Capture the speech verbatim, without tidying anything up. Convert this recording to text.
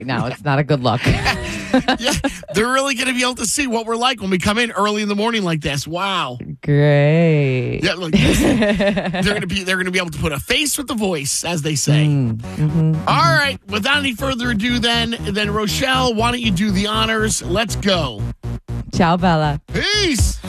No, it's not a good look. Yeah, they're really going to be able to see what we're like when we come in early in the morning like this. Wow. Great. Yeah, look, they're going to be they're going to be able to put a face with the voice, as they say. Mm-hmm. All right, without any further ado, then then Rochelle, why don't you do the honors? Let's go. Ciao, Bella. Peace.